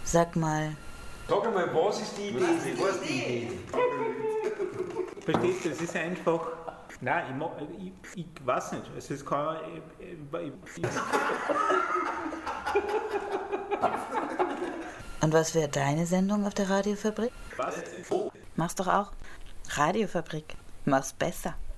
Sag mal. Sag einmal, was ist die Idee? Was ist die Idee? Verstehst du, es ist einfach... Nein, ich weiß nicht. Es ist kein... Und was wäre deine Sendung auf der Radiofabrik? Was? Mach's doch auch. Radiofabrik. Mach's besser.